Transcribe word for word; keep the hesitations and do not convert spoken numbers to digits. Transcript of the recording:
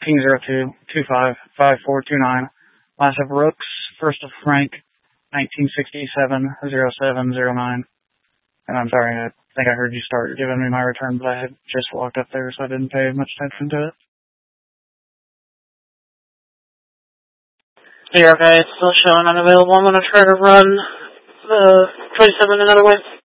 King zero two two five five four two nine. Last of Rooks, first of Frank, nineteen sixty-seven zero seven zero nine. And I'm sorry, I think I heard you start giving me my return, but I had just walked up there, so I didn't pay much attention to it. Here, okay, it's still showing unavailable. I'm going to try to run the twenty-seven another way.